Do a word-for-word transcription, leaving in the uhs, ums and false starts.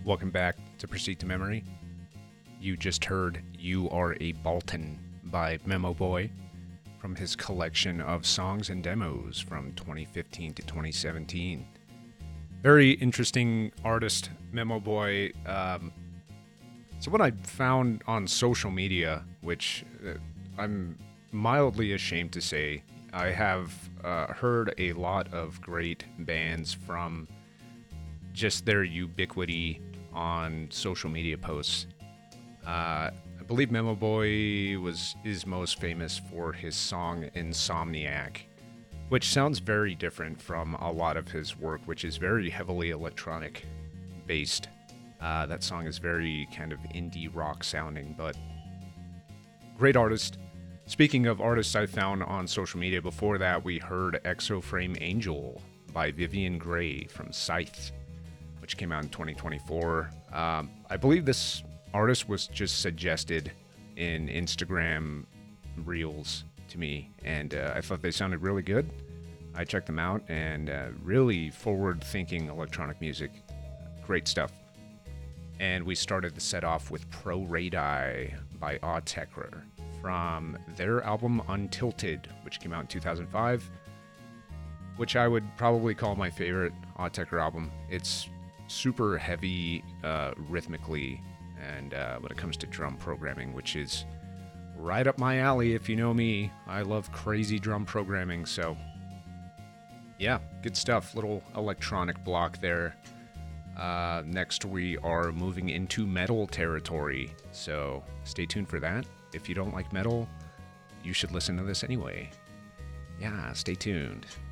Welcome back to Proceed to Memory. You just heard You Are a Baltan by Memo Boy from his collection of songs and demos from twenty fifteen to twenty seventeen. Very interesting artist, Memo Boy. Um, so what I found on social media, which uh, I'm mildly ashamed to say, I have uh, heard a lot of great bands from just their ubiquity on social media posts. Uh, I believe Memo Boy was is most famous for his song Insomniac, which sounds very different from a lot of his work, which is very heavily electronic based. Uh, that song is very kind of indie rock sounding, but great artist. Speaking of artists I found on social media, before that we heard Exoframe Angel by Vivian Gray from Scythe, which came out in twenty twenty-four. Um, I believe this artist was just suggested in Instagram Reels to me, and uh, I thought they sounded really good. I checked them out, and uh, really forward-thinking electronic music. Great stuff. And we started the set off with Pro Radii by Autechre from their album Untilted, which came out in two thousand five, which I would probably call my favorite Autechre album. It's super heavy uh, rhythmically, and uh, when it comes to drum programming, which is right up my alley. If you know me, I love crazy drum programming, so yeah, good stuff. Little electronic block there. Uh, next, we are moving into metal territory, so stay tuned for that. If you don't like metal, you should listen to this anyway. Yeah, stay tuned.